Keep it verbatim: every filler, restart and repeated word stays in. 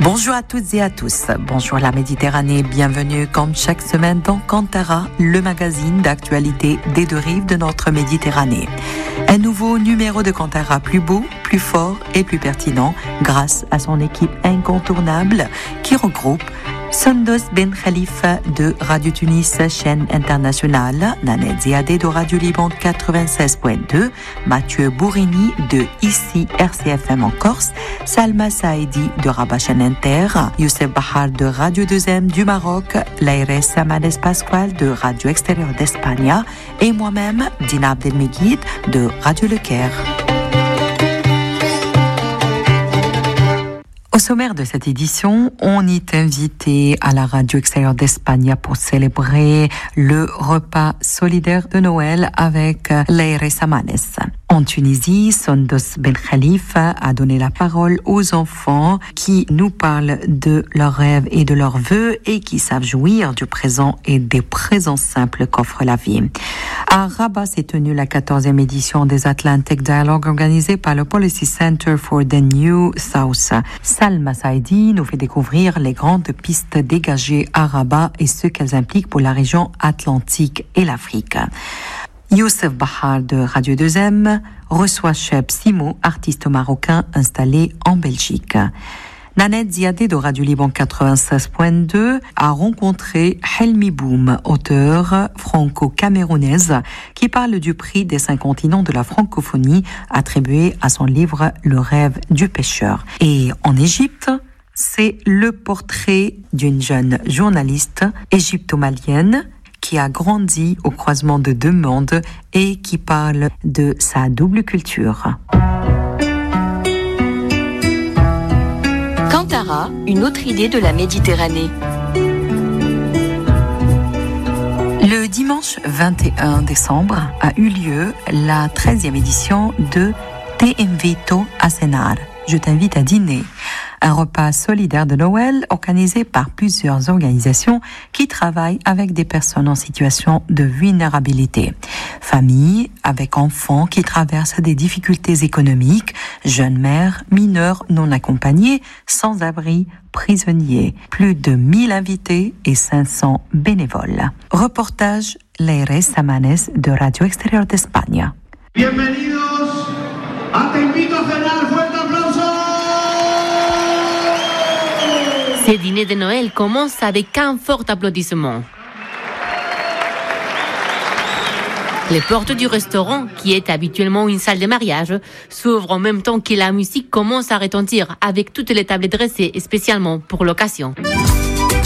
Bonjour à toutes et à tous. Bonjour la Méditerranée. Bienvenue comme chaque semaine dans Cantara, le magazine d'actualité des deux rives de notre Méditerranée. Un nouveau numéro de Cantara plus beau, plus fort et plus pertinent grâce à son équipe incontournable qui regroupe Sandos Ben Khalifa de Radio Tunis, chaîne internationale, Nanette Ziadé de Radio Liban quatre-vingt-seize point deux, Mathieu Bourini de ici R C F M en Corse, Salma Saidi de Rabat Chaîne Inter, Youssef Bahar de Radio deux M du Maroc, Laïres Samanes Pascual de Radio Extérieure d'Espagne et moi-même, Dina Abdelmegid de Radio Le Caire. Au sommaire de cette édition, on est invité à la radio extérieure d'Espagne pour célébrer le repas solidaire de Noël avec Laïres Samanes. En Tunisie, Sandos Ben Khalifa a donné la parole aux enfants qui nous parlent de leurs rêves et de leurs vœux et qui savent jouir du présent et des présents simples qu'offre la vie. À Rabat s'est tenue la quatorzième édition des Atlantic Dialogue organisée par le Policy Center for the New South. Salma Saidi nous fait découvrir les grandes pistes dégagées à Rabat et ce qu'elles impliquent pour la région atlantique et l'Afrique. Youssef Bahar de Radio deux M reçoit Cheb Simo, artiste marocain installé en Belgique. Nanette Ziadé de Radio Liban quatre-vingt-seize point deux a rencontré Helmi Boum, auteure franco-camerounaise, qui parle du prix des cinq continents de la francophonie attribué à son livre Le rêve du pêcheur. Et en Égypte, c'est le portrait d'une jeune journaliste égypto-malienne qui a grandi au croisement de deux mondes et qui parle de sa double culture. Cantara, une autre idée de la Méditerranée. Le dimanche vingt et un décembre a eu lieu la treizième édition de Te Invito a Cenar. Je t'invite à dîner. Un repas solidaire de Noël organisé par plusieurs organisations qui travaillent avec des personnes en situation de vulnérabilité. Familles avec enfants qui traversent des difficultés économiques, jeunes mères, mineurs non accompagnés, sans-abri, prisonniers. Plus de mille invités et cinq cents bénévoles. Reportage Laïres Samanes de Radio Extérieure d'Espagne. Bienvenidos a Te Invito a Cenar. Fuerte aplauso. Ce dîner de Noël commence avec un fort applaudissement. Les portes du restaurant, qui est habituellement une salle de mariage, s'ouvrent en même temps que la musique commence à retentir avec toutes les tables dressées spécialement pour l'occasion.